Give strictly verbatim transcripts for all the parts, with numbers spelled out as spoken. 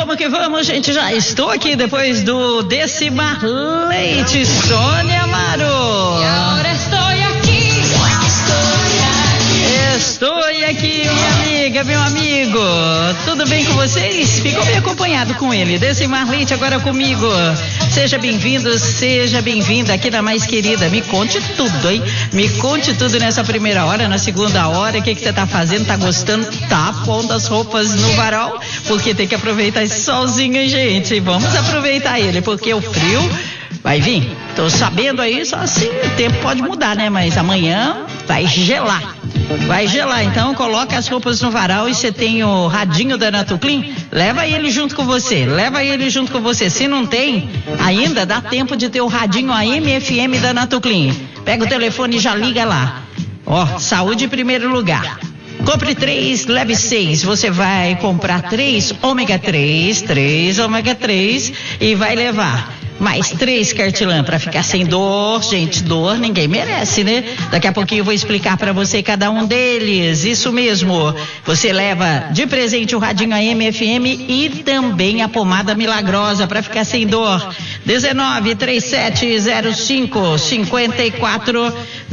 vamos que vamos, gente. Já estou aqui depois do Decimar Leite, Sônia Amaro. E agora estou aqui. Estou aqui, minha amiga, meu amigo. Tudo bem com vocês? Ficou bem acompanhado com ele. Decimar Leite agora comigo. Seja bem-vindo, seja bem-vinda aqui na Mais Querida. Me conte tudo, hein? Me conte tudo nessa primeira hora, na segunda hora. O que que você tá fazendo? Tá gostando? Tá pondo as roupas no varal? Porque tem que aproveitar esse solzinho, hein, gente? Vamos aproveitar ele, porque o frio vai vir. Tô sabendo aí, só assim o tempo pode mudar, né? Mas amanhã vai gelar. Vai gelar, então coloca as roupas no varal e você tem o radinho da Natuclean, leva ele junto com você, leva ele junto com você. Se não tem, ainda dá tempo de ter o radinho A M F M da Natuclean. Pega o telefone e já liga lá. Ó, saúde em primeiro lugar. Compre três, leve seis. Você vai comprar três ômega três, três ômega três e vai levar mais três Cartilã para ficar sem dor. Gente, dor ninguém merece, né? Daqui a pouquinho eu vou explicar para você cada um deles. Isso mesmo. Você leva de presente o radinho A M F M e também a pomada milagrosa para ficar sem dor. dezenove, trinta e sete, zero cinco, cinquenta e quatro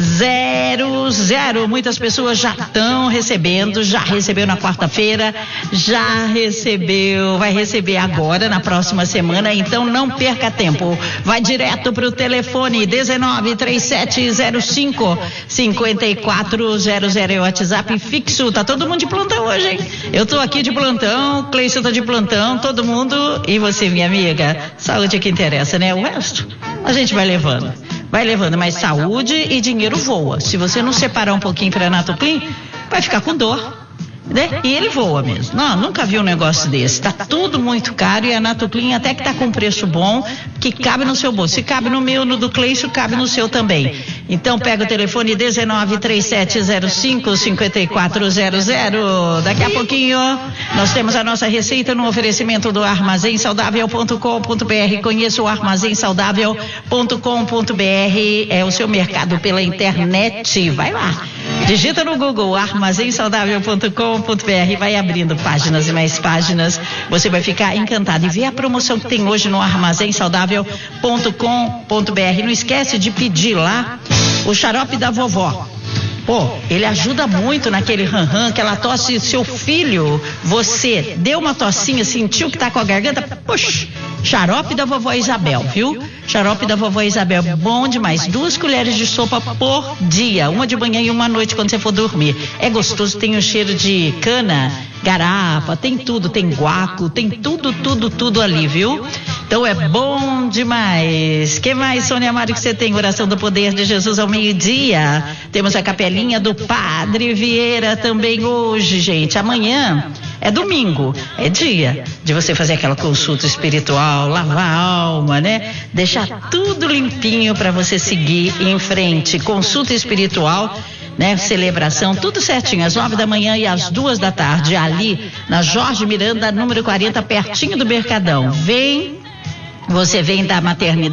zero zero. Muitas pessoas já estão recebendo, já recebeu na quarta-feira, já recebeu, vai receber agora na próxima semana, então não perca tempo. Vai direto pro telefone dezenove, trinta e sete, zero cinco, cinquenta e quatro zero zero. É o WhatsApp fixo. Tá todo mundo de plantão hoje, hein? Eu tô aqui de plantão, Cleison tá de plantão, todo mundo. E você, minha amiga? Saúde é que interessa, né? O resto a gente vai levando. Vai levando, mas saúde e dinheiro voa. Se você não separar um pouquinho pra Natuclean, vai ficar com dor. Né? E ele voa mesmo. Não, nunca vi um negócio desse. Tá tudo muito caro e a Natuclean até que tá com preço bom, que cabe no seu bolso. Se cabe no meu, no do Cleison, cabe no seu também. Então pega o telefone dezenove, trinta e sete, zero cinco, cinquenta e quatro zero zero. Daqui a pouquinho nós temos a nossa receita no oferecimento do armazém saudável ponto com ponto br. Conheça o armazém saudável ponto com ponto br. É o seu mercado pela internet. Vai lá. Digita no Google armazém saudável ponto com ponto br, vai abrindo páginas e mais páginas. Você vai ficar encantado e ver a promoção que tem hoje no armazém saudável ponto com ponto br. Não esquece de pedir lá o xarope da vovó. Pô, ele ajuda muito naquele ran-ran, aquela tosse. Seu filho, você deu uma tossinha, sentiu que tá com a garganta, puxa, xarope da vovó Isabel, viu? Xarope da vovó Isabel, bom demais. Duas colheres de sopa por dia, uma de manhã e uma à noite quando você for dormir. É gostoso, tem o cheiro de cana, garapa, tem tudo, tem guaco, tem tudo, tudo, tudo ali, viu? Então é bom demais. Que mais, Sônia Amaro, que você tem? Oração do Poder de Jesus ao meio-dia. Temos a capelinha do Padre Vieira também hoje, gente. Amanhã é domingo, é dia de você fazer aquela consulta espiritual, lavar a alma, né? Deixar tudo limpinho para você seguir em frente. Consulta espiritual, né? Celebração, tudo certinho, às nove da manhã e às duas da tarde, ali na Jorge Miranda, número quarenta, pertinho do Mercadão. Vem, você vem da maternidade.